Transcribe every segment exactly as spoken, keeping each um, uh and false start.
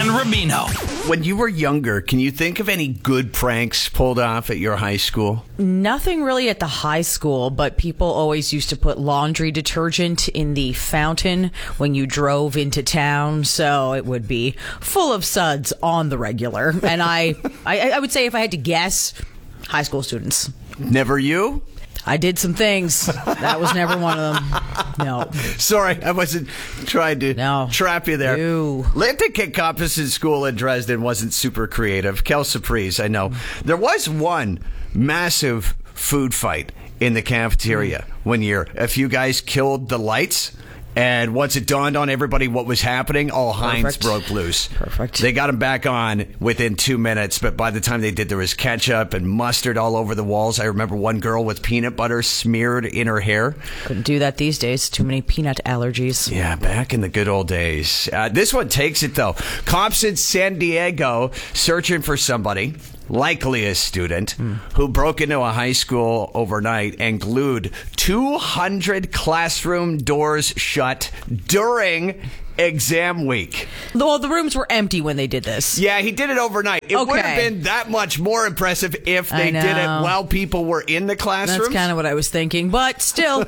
and Rubino. When you were younger, can you think of any good pranks pulled off at your high school? Nothing really at the high school, but people always used to put laundry detergent in the fountain when you drove into town, so it would be full of suds on the regular. And I, I, I would say if I had to guess, high school students. Never you? I did some things. That was never one of them. No. Sorry, I wasn't trying to no. trap you there. Ew. Linton Compas's school in Dresden wasn't super creative. Kel Surprise, I know. There was one massive food fight in the cafeteria one year. A few guys killed the lights. And once it dawned on everybody what was happening, all Heinz Perfect. broke loose. Perfect. They got them back on within two minutes, but by the time they did, there was ketchup and mustard all over the walls. I remember one girl with peanut butter smeared in her hair. Couldn't do that these days. Too many peanut allergies. Yeah, back in the good old days. Uh, this one takes it, though. Cops in San Diego searching for somebody, likely a student, mm. who broke into a high school overnight and glued two hundred classroom doors shut during exam week. Well, the rooms were empty when they did this. Yeah, he did it overnight. It okay. would have been that much more impressive if they did it while people were in the classrooms. That's kind of what I was thinking, but still,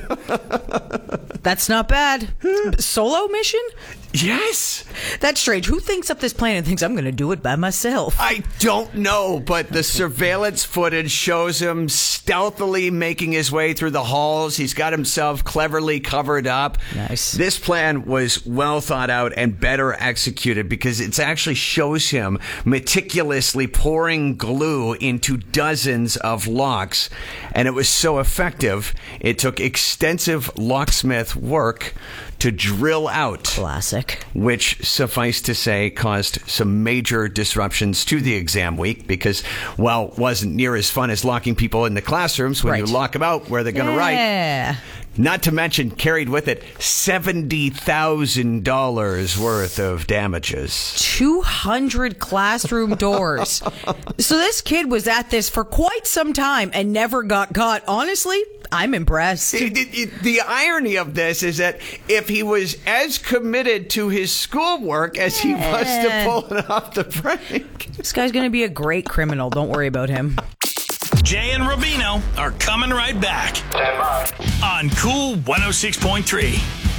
that's not bad. Solo mission? Yes. That's strange. Who thinks up this plan and thinks I'm going to do it by myself? I don't know, but the surveillance footage shows him stealthily making his way through the halls. He's got himself cleverly covered up. Nice. This plan was well thought out and better executed because it actually shows him meticulously pouring glue into dozens of locks. And it was so effective, it took extensive locksmith work to drill out. Classic. Which, suffice to say, caused some major disruptions to the exam week because, well, it wasn't near as fun as locking people in the classrooms when right. you lock them out where they're going to yeah. write. Not to mention, carried with it seventy thousand dollars worth of damages. two hundred classroom doors. So this kid was at this for quite some time and never got caught. Honestly, I'm impressed. It, it, it, the irony of this is that if he was as committed to his schoolwork as he was to pulling off the prank. This guy's going to be a great criminal. Don't worry about him. Jay and Rubino are coming right back. Stand by. On Cool one oh six point three.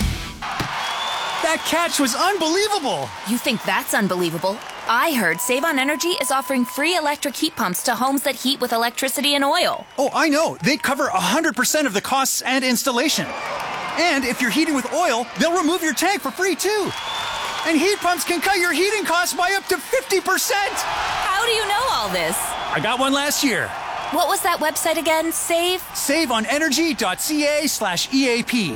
That catch was unbelievable. You think that's unbelievable? I heard Save on Energy is offering free electric heat pumps to homes that heat with electricity and oil. Oh, I know. They cover one hundred percent of the costs and installation. And if you're heating with oil, they'll remove your tank for free, too. And heat pumps can cut your heating costs by up to fifty percent. How do you know all this? I got one last year. What was that website again? Save? saveonenergy.ca slash EAP.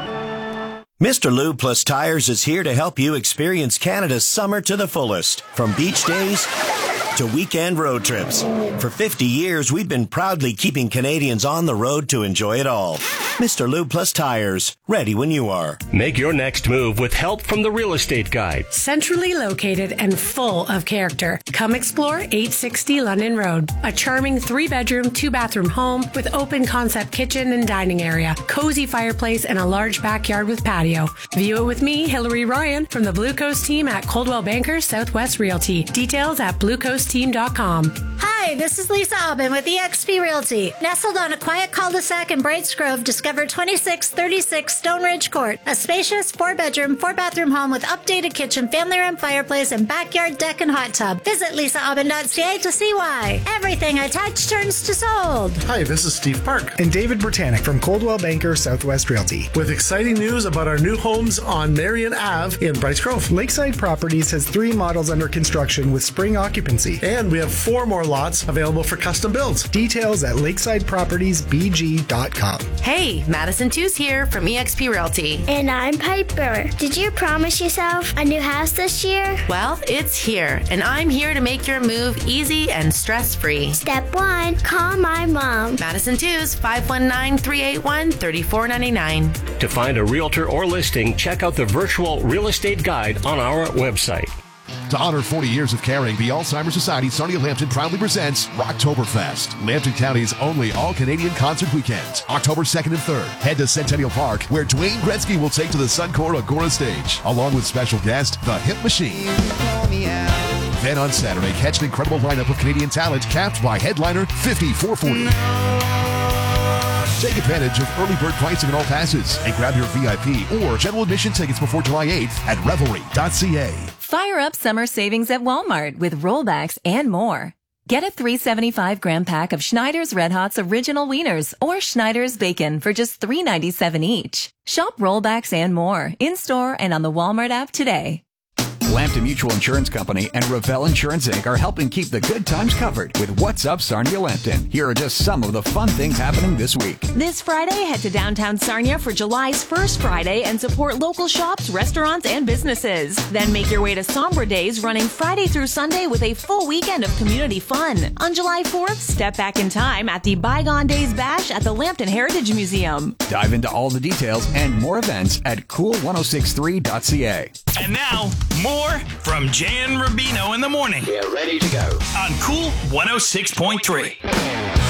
Mister Lube Plus Tires is here to help you experience Canada's summer to the fullest. From beach days to weekend road trips. For fifty years, we've been proudly keeping Canadians on the road to enjoy it all. Mister Lube Plus Tires, ready when you are. Make your next move with help from the Real Estate Guide. Centrally located and full of character. Come explore eight sixty London Road. A charming three-bedroom, two-bathroom home with open concept kitchen and dining area, cozy fireplace, and a large backyard with patio. View it with me, Hillary Ryan, from the Blue Coast team at Coldwell Banker Southwest Realty. Details at blue coast team dot com. Hi, this is Lisa Aubin with E X P Realty. Nestled on a quiet cul-de-sac in Brights Grove, discover twenty-six thirty-six Stone Ridge Court, a spacious four-bedroom, four-bathroom home with updated kitchen, family room, fireplace, and backyard deck and hot tub. Visit lisa aubin dot c a to see why. Everything I touch turns to sold. Hi, this is Steve Park and David Britannic from Coldwell Banker Southwest Realty with exciting news about our new homes on Marion Avenue in Brights Grove. Lakeside Properties has three models under construction with spring occupancy, and we have four more lots available for custom builds. Details at lakeside properties b g dot com. Hey, Madison Tews here from E X P Realty. And I'm Piper. Did you promise yourself a new house this year? Well, it's here, and I'm here to make your move easy and stress-free. Step one, call my mom. Madison Tews, five one nine, three eight one, three four nine nine. To find a realtor or listing, check out the virtual real estate guide on our website. To honor forty years of caring, the Alzheimer's Society Sarnia Lambton proudly presents Rocktoberfest, Lambton County's only all-Canadian concert weekend. October second and third, head to Centennial Park, where Dwayne Gretzky will take to the Suncor Agora stage, along with special guest, The Hip Machine. Then on Saturday, catch an incredible lineup of Canadian talent capped by headliner fifty-four forty. Take advantage of early bird pricing on all passes and grab your V I P or general admission tickets before July eighth at revelry dot c a. Fire up summer savings at Walmart with rollbacks and more. Get a three hundred seventy-five gram pack of Schneider's Red Hot's Original Wieners or Schneider's Bacon for just three dollars and ninety-seven cents each. Shop rollbacks and more in-store and on the Walmart app today. Lambton Mutual Insurance Company and Revell Insurance Incorporated are helping keep the good times covered with What's Up Sarnia Lambton. Here are just some of the fun things happening this week. This Friday, head to downtown Sarnia for July's first Friday and support local shops, restaurants, and businesses. Then make your way to Sombra Days, running Friday through Sunday with a full weekend of community fun. On July fourth, step back in time at the Bygone Days Bash at the Lambton Heritage Museum. Dive into all the details and more events at cool ten sixty-three dot c a. And now, more from Jay and Rubino in the morning. We're ready to go. On Cool one oh six point three.